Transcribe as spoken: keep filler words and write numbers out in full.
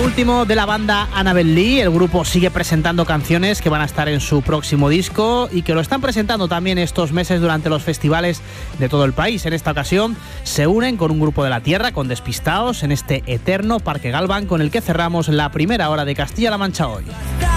último de la banda Annabel Lee. El grupo sigue presentando canciones que van a estar en su próximo disco y que lo están presentando también estos meses durante los festivales de todo el país. En esta ocasión se unen con un grupo de la tierra, con Despistaos, en este eterno Parque Galván con el que cerramos la primera hora de Castilla-La Mancha hoy.